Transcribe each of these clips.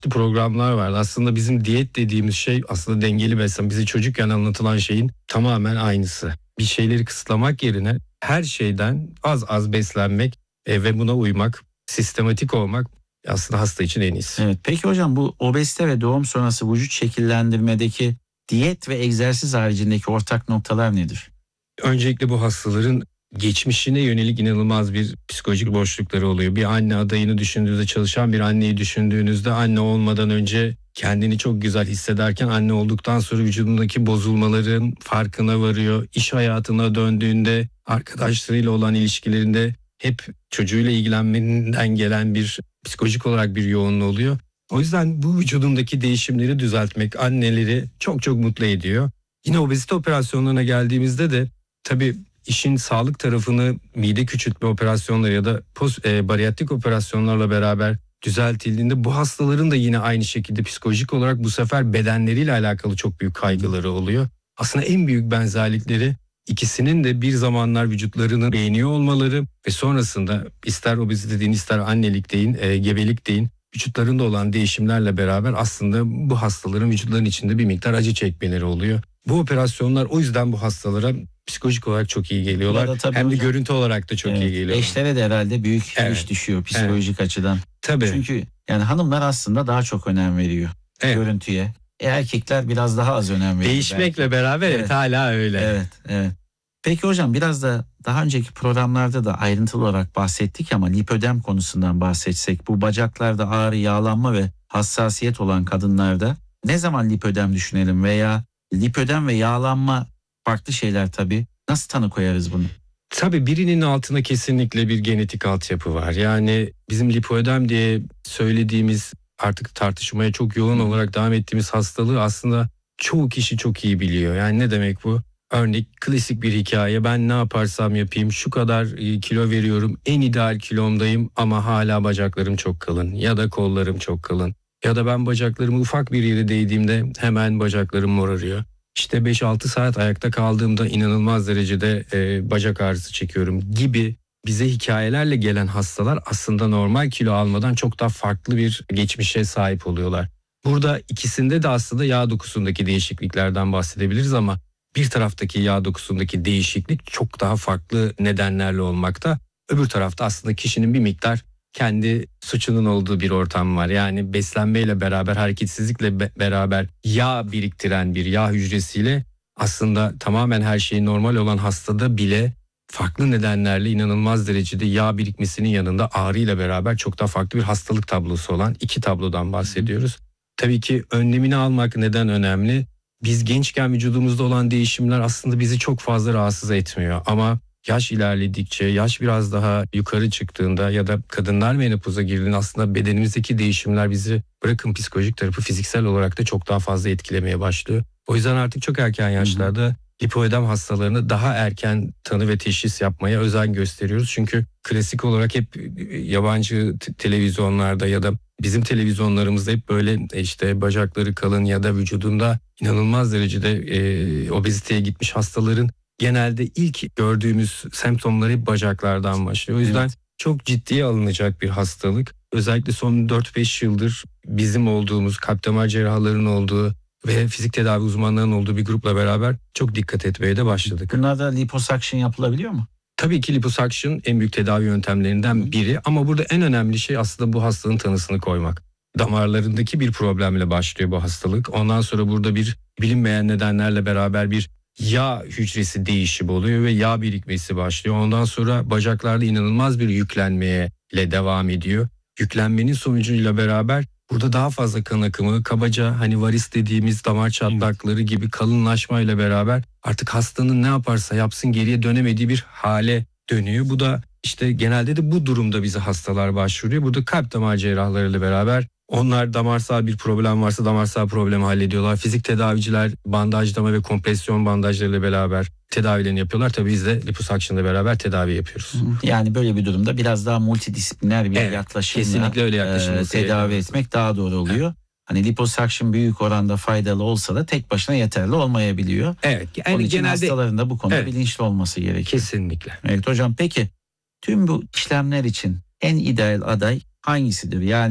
programlar vardı. Aslında bizim diyet dediğimiz şey aslında dengeli beslenme. Bize çocukken anlatılan şeyin tamamen aynısı. Bir şeyleri kısıtlamak yerine her şeyden az az beslenmek ve buna uymak, sistematik olmak aslında hasta için en iyisi. Evet. Peki hocam, bu obezite ve doğum sonrası vücut şekillendirmedeki diyet ve egzersiz haricindeki ortak noktalar nedir? Öncelikle bu hastaların geçmişine yönelik inanılmaz bir psikolojik boşlukları oluyor. Bir anne adayını düşündüğünüzde, çalışan bir anneyi düşündüğünüzde, anne olmadan önce kendini çok güzel hissederken anne olduktan sonra vücudundaki bozulmaların farkına varıyor. İş hayatına döndüğünde, arkadaşlarıyla olan ilişkilerinde hep çocuğuyla ilgilenmeden gelen bir psikolojik olarak bir yoğunluğu oluyor. O yüzden bu vücudundaki değişimleri düzeltmek anneleri çok çok mutlu ediyor. Yine obezite operasyonlarına geldiğimizde de tabii işin sağlık tarafını mide küçültme operasyonları ya da bariyatrik operasyonlarla beraber düzeltildiğinde bu hastaların da yine aynı şekilde psikolojik olarak bu sefer bedenleriyle alakalı çok büyük kaygıları oluyor. Aslında en büyük benzerlikleri ikisinin de bir zamanlar vücutlarını beğeniyor olmaları ve sonrasında ister obezite deyin, ister annelik deyin, gebelik deyin, vücutlarında olan değişimlerle beraber aslında bu hastaların vücutlarının içinde bir miktar acı çekmeleri oluyor. Bu operasyonlar o yüzden bu hastalara psikolojik olarak çok iyi geliyorlar. Hem de görüntü olarak da çok iyi geliyorlar. Eşlere de herhalde büyük iş düşüyor psikolojik açıdan. Tabii. Çünkü yani hanımlar aslında daha çok önem veriyor görüntüye. Erkekler biraz daha az önem veriyor. Değişmekle belki beraber hala öyle. Evet. Peki hocam, biraz da daha önceki programlarda da ayrıntılı olarak bahsettik ama lipödem konusundan bahsetsek, bu bacaklarda ağrı, yağlanma ve hassasiyet olan kadınlarda ne zaman lipödem düşünelim veya lipödem ve yağlanma farklı şeyler tabii. Nasıl tanı koyarız bunu? Tabii birinin altında kesinlikle bir genetik altyapı var. Yani bizim lipödem diye söylediğimiz, artık tartışmaya çok yoğun olarak devam ettiğimiz hastalığı aslında çoğu kişi çok iyi biliyor. Yani ne demek bu? Örnek klasik bir hikaye. Ben ne yaparsam yapayım şu kadar kilo veriyorum. En ideal kilomdayım ama hala bacaklarım çok kalın ya da kollarım çok kalın. Ya da ben bacaklarımı ufak bir yere değdiğimde hemen bacaklarım morarıyor. İşte 5-6 saat ayakta kaldığımda inanılmaz derecede bacak ağrısı çekiyorum gibi bize hikayelerle gelen hastalar aslında normal kilo almadan çok daha farklı bir geçmişe sahip oluyorlar. Burada ikisinde de aslında yağ dokusundaki değişikliklerden bahsedebiliriz ama bir taraftaki yağ dokusundaki değişiklik çok daha farklı nedenlerle olmakta. Öbür tarafta aslında kişinin bir miktar kendi suçunun olduğu bir ortam var. Yani beslenmeyle beraber, hareketsizlikle beraber yağ biriktiren bir yağ hücresiyle aslında tamamen her şey normal olan hastada bile farklı nedenlerle inanılmaz derecede yağ birikmesinin yanında ağrıyla beraber çok daha farklı bir hastalık tablosu olan iki tablodan bahsediyoruz. Tabii ki önlemini almak neden önemli? Biz gençken vücudumuzda olan değişimler aslında bizi çok fazla rahatsız etmiyor ama yaş ilerledikçe, yaş biraz daha yukarı çıktığında ya da kadınlar menopoza girdiğinde aslında bedenimizdeki değişimler bizi, bırakın psikolojik tarafı, fiziksel olarak da çok daha fazla etkilemeye başlıyor. O yüzden artık çok erken yaşlarda lipödem hastalarını daha erken tanı ve teşhis yapmaya özen gösteriyoruz. Çünkü klasik olarak hep yabancı televizyonlarda ya da bizim televizyonlarımızda hep böyle işte bacakları kalın ya da vücudunda inanılmaz derecede obeziteye gitmiş hastaların genelde ilk gördüğümüz semptomları hep bacaklardan başlıyor. O yüzden çok ciddiye alınacak bir hastalık. Özellikle son 4-5 yıldır bizim olduğumuz, kalp damar cerrahlarının olduğu ve fizik tedavi uzmanlarının olduğu bir grupla beraber çok dikkat etmeye de başladık. Bunlarda liposuction yapılabiliyor mu? Tabii ki liposuction en büyük tedavi yöntemlerinden biri ama burada en önemli şey aslında bu hastalığın tanısını koymak. Damarlarındaki bir problemle başlıyor bu hastalık. Ondan sonra burada bir bilinmeyen nedenlerle beraber bir yağ hücresi değişimi oluyor ve yağ birikmesi başlıyor. Ondan sonra bacaklarda inanılmaz bir yüklenmeye devam ediyor. Yüklenmenin sonucuyla beraber burada daha fazla kan akımı, kabaca hani varis dediğimiz damar çatlakları gibi kalınlaşmayla beraber artık hastanın ne yaparsa yapsın geriye dönemediği bir hale dönüyor. Bu da işte genelde de bu durumda bize hastalar başvuruyor. Burada kalp damar cerrahlarıyla beraber onlar damarsal bir problem varsa damarsal problemi hallediyorlar. Fizik tedaviciler bandajlama ve kompresyon bandajlarıyla beraber tedavilerini yapıyorlar. Tabii biz de liposuction'la beraber tedavi yapıyoruz. Yani böyle bir durumda biraz daha multidisipliner bir yaklaşımla kesinlikle öyle tedavi etmek daha doğru oluyor. Evet. Hani liposuction büyük oranda faydalı olsa da tek başına yeterli olmayabiliyor. Evet. Yani onun için genelde hastaların da bu konuda bilinçli olması gerekiyor. Kesinlikle. Evet hocam, peki tüm bu işlemler için en ideal aday hangisidir? Yani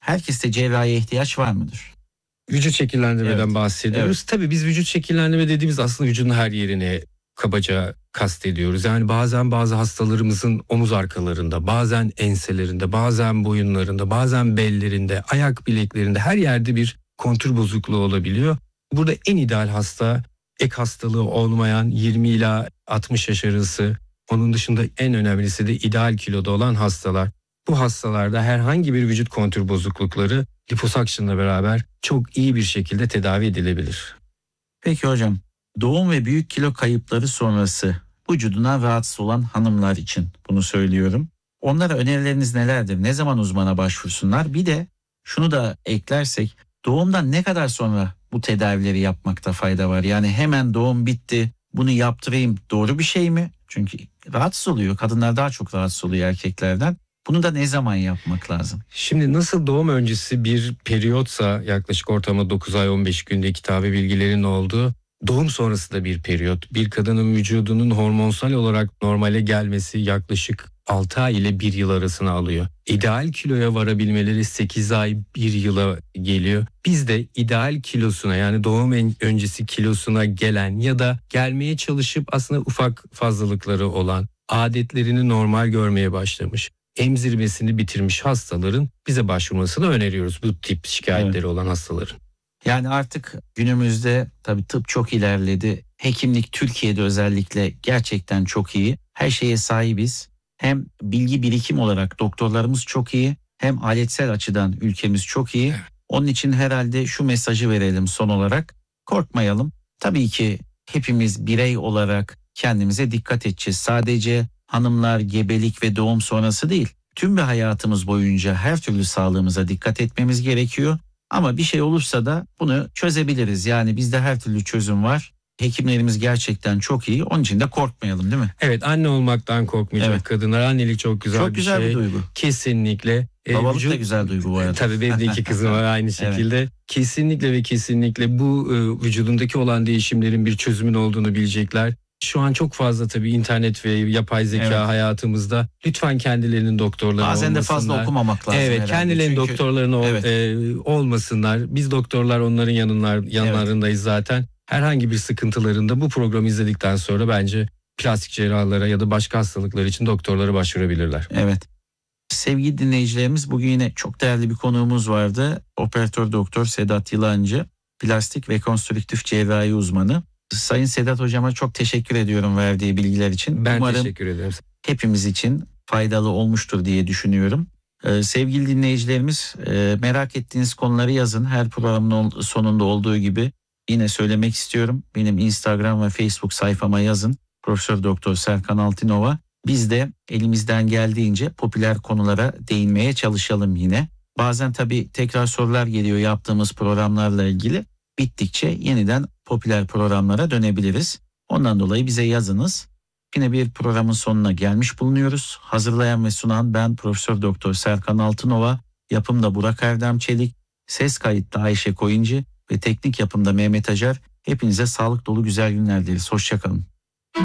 herkeste cerrahiye ihtiyaç var mıdır? Vücut şekillendirmeden Evet. bahsediyoruz. Evet. Tabii biz vücut şekillendirme dediğimiz aslında vücudun her yerine kabaca kastediyoruz. Yani bazen bazı hastalarımızın omuz arkalarında, bazen enselerinde, bazen boyunlarında, bazen bellerinde, ayak bileklerinde, her yerde bir kontür bozukluğu olabiliyor. Burada en ideal hasta ek hastalığı olmayan 20 ila 60 yaş arası, onun dışında en önemlisi de ideal kiloda olan hastalar. Bu hastalarda herhangi bir vücut kontür bozuklukları liposakşınla beraber çok iyi bir şekilde tedavi edilebilir. Peki hocam, doğum ve büyük kilo kayıpları sonrası vücuduna rahatsız olan hanımlar için bunu söylüyorum. Onlara önerileriniz nelerdir? Ne zaman uzmana başvursunlar? Bir de şunu da eklersek, doğumdan ne kadar sonra bu tedavileri yapmakta fayda var? Yani hemen doğum bitti, bunu yaptırayım, doğru bir şey mi? Çünkü rahatsız oluyor. Kadınlar daha çok rahatsız oluyor erkeklerden. Bunu da ne zaman yapmak lazım? Şimdi nasıl doğum öncesi bir periyotsa, yaklaşık ortalama 9 ay 15 günde kitabe bilgilerinin olduğu, doğum sonrası da bir periyot. Bir kadının vücudunun hormonsal olarak normale gelmesi yaklaşık 6 ay ile 1 yıl arasını alıyor. İdeal kiloya varabilmeleri 8 ay 1 yıla geliyor. Biz de ideal kilosuna, yani doğum öncesi kilosuna gelen ya da gelmeye çalışıp aslında ufak fazlalıkları olan, adetlerini normal görmeye başlamış, emzirmesini bitirmiş hastaların bize başvurmasını öneriyoruz, bu tip şikayetleri olan hastaların. Yani artık günümüzde tabii tıp çok ilerledi. Hekimlik Türkiye'de özellikle gerçekten çok iyi. Her şeye sahibiz. Hem bilgi birikim olarak doktorlarımız çok iyi, hem aletsel açıdan ülkemiz çok iyi. Onun için herhalde şu mesajı verelim son olarak. Korkmayalım. Tabii ki hepimiz birey olarak kendimize dikkat edeceğiz. Sadece hanımlar gebelik ve doğum sonrası değil. Tüm bir hayatımız boyunca her türlü sağlığımıza dikkat etmemiz gerekiyor. Ama bir şey olursa da bunu çözebiliriz. Yani bizde her türlü çözüm var. Hekimlerimiz gerçekten çok iyi. Onun için de korkmayalım, değil mi? Evet, anne olmaktan korkmayacak Evet. kadınlar. Annelik çok güzel Çok bir güzel şey. bir duygu. Kesinlikle. Babalık da güzel duygu bu arada. Tabii benim de 2 kızım var aynı şekilde. Kesinlikle ve kesinlikle bu vücudundaki olan değişimlerin bir çözümün olduğunu bilecekler. Şu an çok fazla tabii internet ve yapay zeka hayatımızda. Lütfen kendilerinin doktorları Bazen olmasınlar. de fazla okumamak lazım. Evet, herhalde. kendilerinin Çünkü doktorlarını olmasınlar. Biz doktorlar onların yanlarındayız zaten. Herhangi bir sıkıntılarında bu programı izledikten sonra bence plastik cerrahlara ya da başka hastalıklar için doktorlara başvurabilirler. Evet. Sevgili dinleyicilerimiz, bugün yine çok değerli bir konuğumuz vardı. Operatör doktor Sedat Yılancı, plastik ve konstrüktif cerrahi uzmanı. Sayın Sedat hocama çok teşekkür ediyorum verdiği bilgiler için. Ben Umarım teşekkür ederim. hepimiz için faydalı olmuştur diye düşünüyorum. Sevgili dinleyicilerimiz, merak ettiğiniz konuları yazın. Her programın sonunda olduğu gibi yine söylemek istiyorum. Benim Instagram ve Facebook sayfama yazın. Profesör Doktor Serkan Altınova. Biz de elimizden geldiğince popüler konulara değinmeye çalışalım yine. Bazen tabii tekrar sorular geliyor yaptığımız programlarla ilgili. Bittikçe yeniden popüler programlara dönebiliriz. Ondan dolayı bize yazınız. Yine bir programın sonuna gelmiş bulunuyoruz. Hazırlayan ve sunan ben Profesör Doktor Serkan Altınova, yapımda Burak Erdem Çelik, ses kayıtta Ayşe Koyuncu ve teknik yapımda Mehmet Acar. Hepinize sağlık dolu güzel günler dileriz. Hoşça kalın.